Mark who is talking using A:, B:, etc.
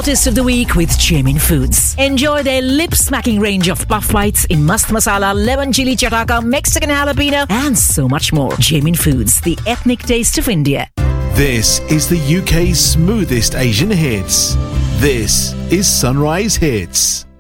A: Taste of the week with Jamin Foods. Enjoy their lip-smacking range of puff bites in mast masala, lemon chili chataka, Mexican jalapeno, and so much more. Jamin Foods, the ethnic taste of India.
B: This is the UK's smoothest Asian hits. This is Sunrise Hits.